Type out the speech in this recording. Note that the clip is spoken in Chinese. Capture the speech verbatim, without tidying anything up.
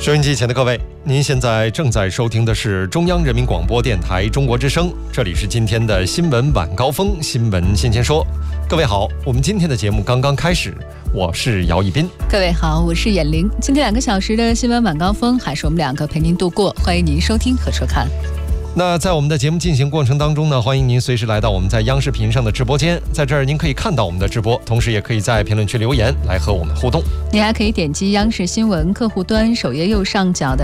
收音机前的各位，您现在正在收听的是中央人民广播电台中国之声，这里是今天的新闻晚高峰，新闻新鲜说。各位好，我们今天的节目刚刚开始，我是姚一斌。 各位好，我是眼玲。今天两个小时的新闻晚高峰，还是我们两个陪您度过，欢迎您收听和收看。 那在我们的节目进行过程当中呢，欢迎您随时来到我们在央视频上的直播间，在这儿您可以看到我们的直播，同时也可以在评论区留言来和我们互动。 你还可以点击央视新闻客户端首页右上角的